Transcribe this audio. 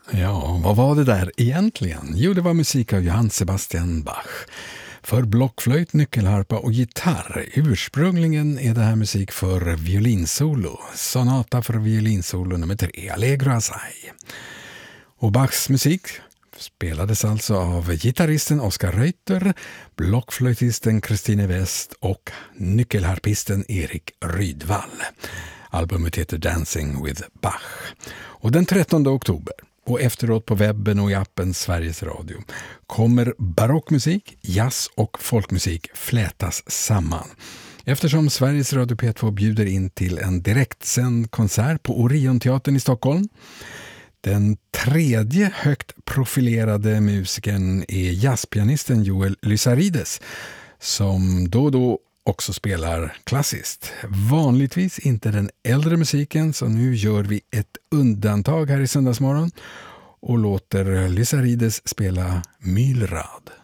Ja, vad var det där egentligen? Jo, det var musik av Johann Sebastian Bach. För blockflöjt, nyckelharpa och gitarr. Ursprungligen är det här musik för violinsolo. Sonata för violinsolo nummer 3, Allegro assai. Och Bachs musik spelades alltså av gitarristen Oskar Reuter, blockflöjtisten Christine West och nyckelharpisten Erik Rydvall. Albumet heter Dancing with Bach. Och den 13 oktober, och efteråt på webben och i appen Sveriges Radio, kommer barockmusik, jazz och folkmusik flätas samman. Eftersom Sveriges Radio P2 bjuder in till en direktsänd konsert på Orionteatern i Stockholm. Den tredje högt profilerade musikern är jazzpianisten Joel Lysarides, som då och då också spelar klassiskt. Vanligtvis inte den äldre musiken, så nu gör vi ett undantag här i Söndagsmorgon och låter Lysarides spela Mylrad.